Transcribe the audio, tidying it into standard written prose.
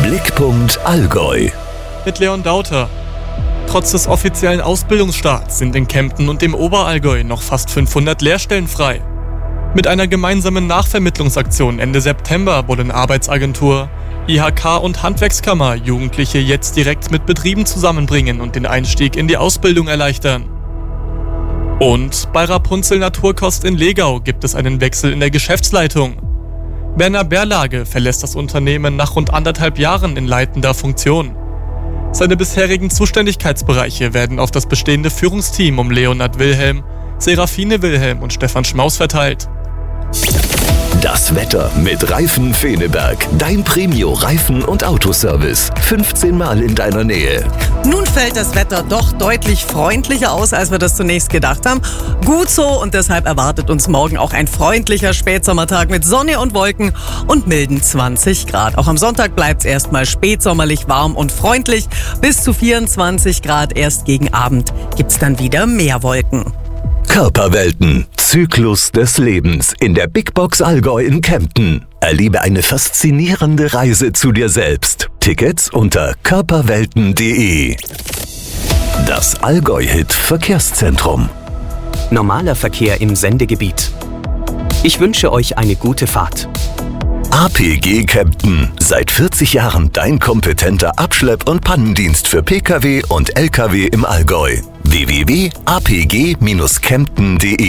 Blickpunkt Allgäu. Mit Leon Dauter. Trotz des offiziellen Ausbildungsstarts sind in Kempten und dem Oberallgäu noch fast 500 Lehrstellen frei. Mit einer gemeinsamen Nachvermittlungsaktion Ende September wollen Arbeitsagentur, IHK und Handwerkskammer Jugendliche jetzt direkt mit Betrieben zusammenbringen und den Einstieg in die Ausbildung erleichtern. Und bei Rapunzel Naturkost in Legau gibt es einen Wechsel in der Geschäftsleitung. Werner Berlage verlässt das Unternehmen nach rund 1,5 Jahren in leitender Funktion. Seine bisherigen Zuständigkeitsbereiche werden auf das bestehende Führungsteam um Leonhard Wilhelm, Serafine Wilhelm und Stefan Schmaus verteilt. Das Wetter mit Reifen Feneberg. Dein Premio-Reifen- und Autoservice. 15 Mal in deiner Nähe. Nun fällt das Wetter doch deutlich freundlicher aus, als wir das zunächst gedacht haben. Gut so, und deshalb erwartet uns morgen auch ein freundlicher Spätsommertag mit Sonne und Wolken und milden 20 Grad. Auch am Sonntag bleibt es erstmal spätsommerlich warm und freundlich. Bis zu 24 Grad. Erst gegen Abend gibt es dann wieder mehr Wolken. Körperwelten. Zyklus des Lebens in der Big Box Allgäu in Kempten. Erlebe eine faszinierende Reise zu dir selbst. Tickets unter körperwelten.de. Das Allgäu-Hit Verkehrszentrum. Normaler Verkehr im Sendegebiet. Ich wünsche euch eine gute Fahrt. APG Kempten. Seit 40 Jahren dein kompetenter Abschlepp- und Pannendienst für Pkw und Lkw im Allgäu. www.apg-kempten.de